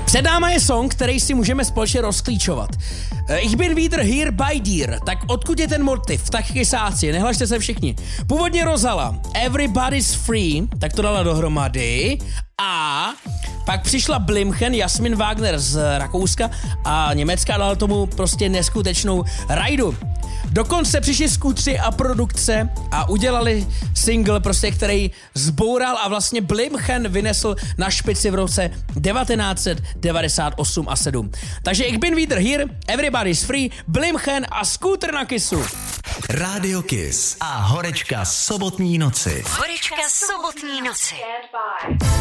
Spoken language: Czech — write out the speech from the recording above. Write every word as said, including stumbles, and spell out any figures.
Před náma je song, který si můžeme společně rozklíčovat. Ich bin wieder hier bei dir. Tak odkud je ten motiv? Tak kysáci, nehlašte se všichni. Původně Rozala Everybody's Free, tak to dala dohromady. A pak přišla Blimchen, Jasmin Wagner z Rakouska a Německa, dala tomu prostě neskutečnou rajdu. Dokonce přišli skútři a produkce a udělali single, prostě, který zboural a vlastně Blimchen vynesl na špici v roce devatenáct set devadesát osm a sedm. Takže Ich bin wieder hier, Everybody's Free, Blimchen a Skútr na Kissu. Rádio Kiss a horečka sobotní noci. Horečka sobotní noci.